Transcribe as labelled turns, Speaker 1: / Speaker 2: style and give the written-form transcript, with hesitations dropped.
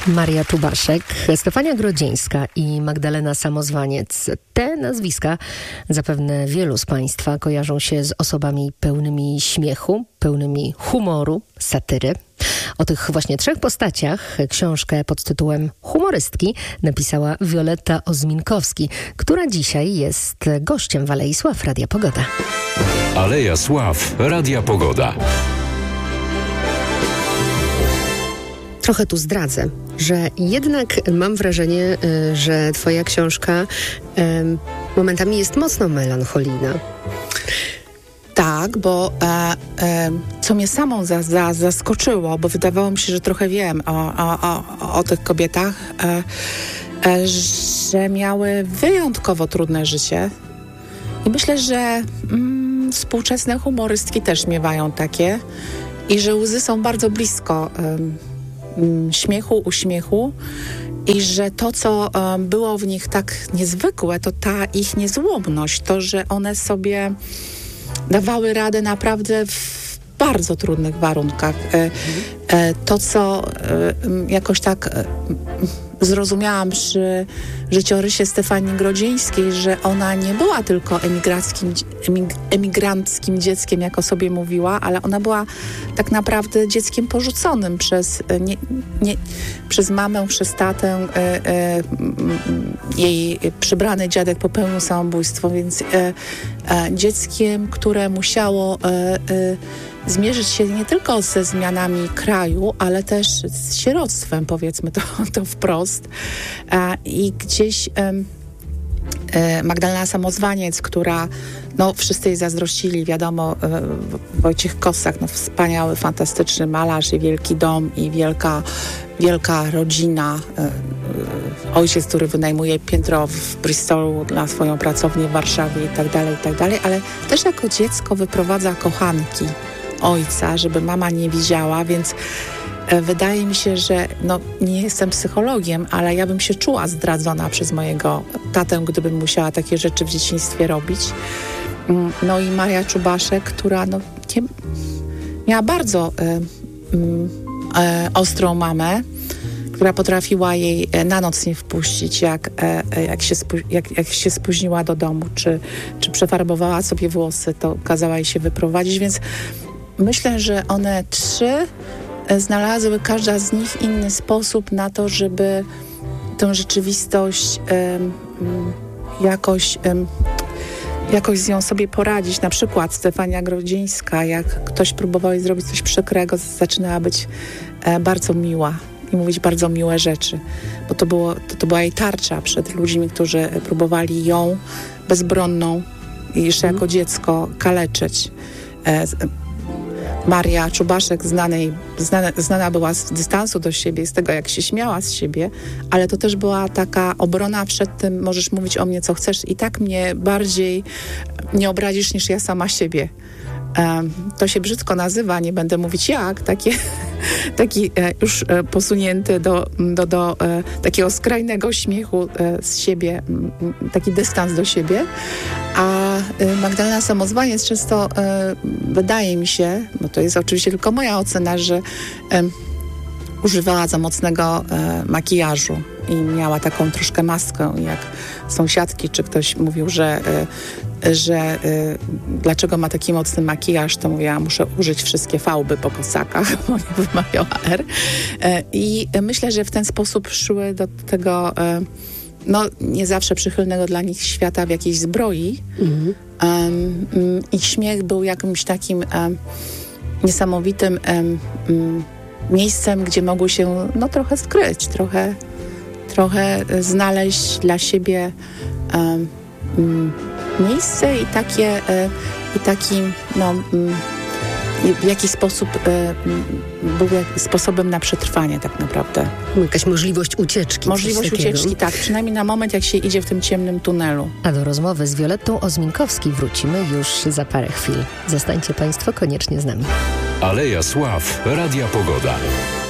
Speaker 1: Maria Czubaszek, Stefania Grodzieńska i Magdalena Samozwaniec. Te nazwiska zapewne wielu z Państwa kojarzą się z osobami pełnymi śmiechu, pełnymi humoru, satyry. O tych właśnie trzech postaciach książkę pod tytułem Humorystki napisała Wioletta Ozminkowski, która dzisiaj jest gościem w Alei Sław Radia Pogoda.
Speaker 2: Aleja Sław Radia Pogoda.
Speaker 1: Trochę tu zdradzę, że jednak mam wrażenie, że twoja książka momentami jest mocno melancholijna.
Speaker 3: Tak, bo co mnie samą zaskoczyło, bo wydawało mi się, że trochę wiem o tych kobietach, że miały wyjątkowo trudne życie. I myślę, że współczesne humorystki też miewają takie i że łzy są bardzo blisko śmiechu, uśmiechu i że to, co było w nich tak niezwykłe, to ta ich niezłomność, to, że one sobie dawały radę naprawdę w bardzo trudnych warunkach. To, co jakoś tak zrozumiałam przy życiorysie Stefanii Grodzieńskiej, że ona nie była tylko emigranckim dzieckiem, jak o sobie mówiła, ale ona była tak naprawdę dzieckiem porzuconym przez mamę, przez tatę. Jej przybrany dziadek popełnił samobójstwo, więc dzieckiem, które musiało zmierzyć się nie tylko ze zmianami kraju, ale też z sieroctwem, powiedzmy to wprost. I gdzieś Magdalena Samozwaniec, która, wszyscy jej zazdrościli, wiadomo, Wojciech Kossak, wspaniały, fantastyczny malarz i wielki dom i wielka rodzina. Ojciec, który wynajmuje piętro w Bristolu na swoją pracownię w Warszawie i tak dalej, ale też jako dziecko wyprowadza kochanki ojca, żeby mama nie widziała, więc wydaje mi się, że nie jestem psychologiem, ale ja bym się czuła zdradzona przez mojego tatę, gdybym musiała takie rzeczy w dzieciństwie robić. I Maria Czubaszek, która miała bardzo ostrą mamę, która potrafiła jej na noc nie wpuścić, jak się spóźniła do domu, czy przefarbowała sobie włosy, to kazała jej się wyprowadzić, więc myślę, że one trzy znalazły, każda z nich, inny sposób na to, żeby tę rzeczywistość jakoś z nią sobie poradzić. Na przykład Stefania Grodzieńska, jak ktoś próbował jej zrobić coś przykrego, zaczynała być bardzo miła i mówić bardzo miłe rzeczy, bo to była jej tarcza przed ludźmi, którzy próbowali ją bezbronną i jeszcze jako dziecko kaleczyć. Maria Czubaszek znana była z dystansu do siebie, z tego, jak się śmiała z siebie, ale to też była taka obrona przed tym, możesz mówić o mnie, co chcesz, i tak mnie bardziej nie obrazisz niż ja sama siebie. To się brzydko nazywa, nie będę mówić jak, taki już posunięty do takiego skrajnego śmiechu z siebie, taki dystans do siebie. A Magdalena Samozwaniec często wydaje mi się, bo to jest oczywiście tylko moja ocena, że używała za mocnego makijażu i miała taką troszkę maskę, jak sąsiadki, czy ktoś mówił, że dlaczego ma taki mocny makijaż, to mówiła, muszę użyć wszystkie fałby po kosakach, bo nie wymawiała R. I myślę, że w ten sposób szły do tego nie zawsze przychylnego dla nich świata w jakiejś zbroi. Ich śmiech był jakimś takim niesamowitym miejscem, gdzie mogły się trochę skryć, trochę znaleźć dla siebie miejsce i w jakiś sposób był sposobem na przetrwanie tak naprawdę.
Speaker 1: Jakaś możliwość ucieczki.
Speaker 3: Możliwość ucieczki, tak. Przynajmniej na moment, jak się idzie w tym ciemnym tunelu.
Speaker 1: A do rozmowy z Wiolettą Ozminkowski wrócimy już za parę chwil. Zostańcie Państwo koniecznie z nami.
Speaker 2: Aleja Sław Radia Pogoda.